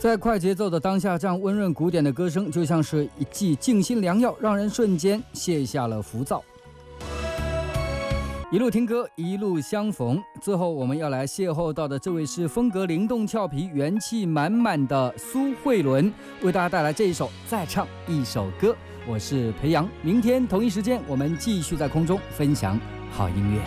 在快节奏的当下，这样温润古典的歌声，就像是一剂静心良药，让人瞬间卸下了浮躁。一路听歌，一路相逢。最后我们要来邂逅到的这位是风格灵动俏皮、元气满满的苏慧伦，为大家带来这一首《再唱一首歌》。我是裴阳，明天同一时间我们继续在空中分享好音乐。